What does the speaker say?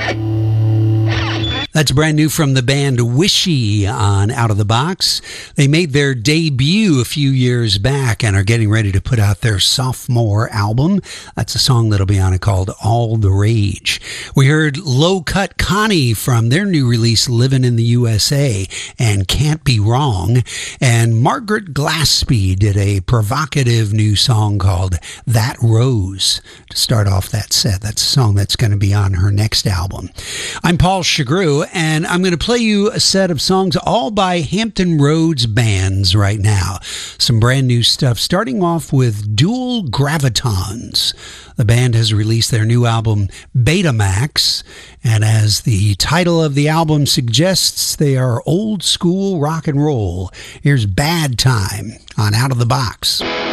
That's brand new from the band Wishy on Out of the Box. They made their debut a few years back and are getting ready to put out their sophomore album. That's a song that'll be on it called All the Rage. We heard Low Cut Connie from their new release Living in the USA and Can't Be Wrong. And Margaret Glaspie did a provocative new song called That Rose to start off that set. That's a song that's going to be on her next album. I'm Paul Chagru, and I'm going to play you a set of songs all by Hampton Roads bands right now. Some brand new stuff, starting off with Dual Gravitons. The band has released their new album Betamax, and as the title of the album suggests, they are old school rock and roll. Here's Bad Time on Out of the Box.